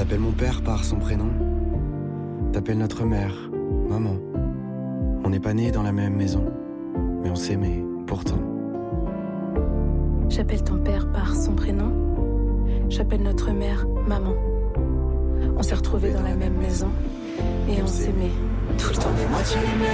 T'appelles mon père par son prénom. T'appelles notre mère, maman. On n'est pas nés dans la même maison, mais on s'aimait pourtant. J'appelle ton père par son prénom. J'appelle notre mère maman. On s'est retrouvés dans la même maison et on s'aimait tout le temps. On est moitié humain